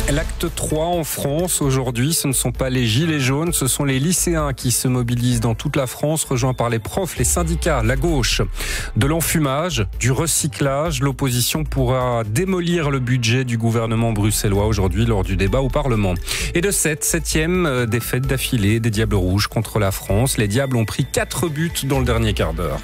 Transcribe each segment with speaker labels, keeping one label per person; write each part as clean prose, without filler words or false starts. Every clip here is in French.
Speaker 1: L'acte 3 en France aujourd'hui, ce ne sont pas les gilets jaunes, ce sont les lycéens qui se mobilisent dans toute la France, rejoints par les profs, les syndicats, la gauche. De l'enfumage, du recyclage, l'opposition pourra démolir le budget du gouvernement bruxellois aujourd'hui lors du débat au Parlement. Et de cette septième défaite d'affilée des Diables Rouges contre la France, les Diables ont pris 4 buts dans le dernier quart d'heure.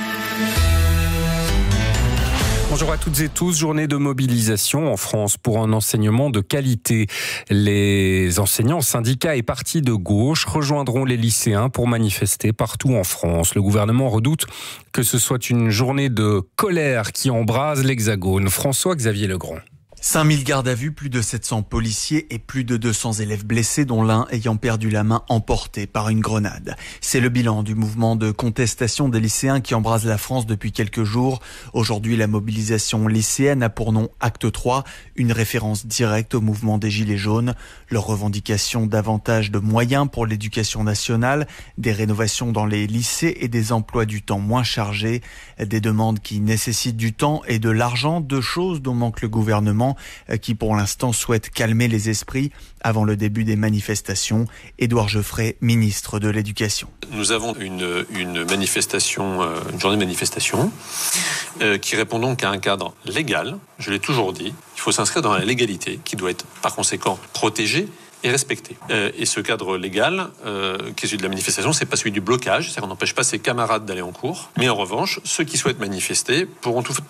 Speaker 1: Bonjour à toutes et tous, journée de mobilisation en France pour un enseignement de qualité. Les enseignants, syndicats et partis de gauche rejoindront les lycéens pour manifester partout en France. Le gouvernement redoute que ce soit une journée de colère qui embrase l'Hexagone. François-Xavier Legrand.
Speaker 2: 5000 gardes à vue, plus de 700 policiers et plus de 200 élèves blessés, dont l'un ayant perdu la main emporté par une grenade. C'est le bilan du mouvement de contestation des lycéens qui embrase la France depuis quelques jours. Aujourd'hui, la mobilisation lycéenne a pour nom Acte 3, une référence directe au mouvement des Gilets jaunes. Leur revendication davantage de moyens pour l'éducation nationale, des rénovations dans les lycées et des emplois du temps moins chargés. Des demandes qui nécessitent du temps et de l'argent, deux choses dont manque le gouvernement, qui pour l'instant souhaite calmer les esprits avant le début des manifestations. Édouard Geoffrey, ministre de l'Éducation.
Speaker 3: Nous avons une manifestation, une journée de manifestation qui répond donc à un cadre légal. Je l'ai toujours dit, il faut s'inscrire dans la légalité qui doit être par conséquent protégée et respecté. Et ce cadre légal, qui est celui de la manifestation, c'est pas celui du blocage, c'est-à-dire qu'on n'empêche pas ses camarades d'aller en cours. Mais en revanche, ceux qui souhaitent manifester pourront tout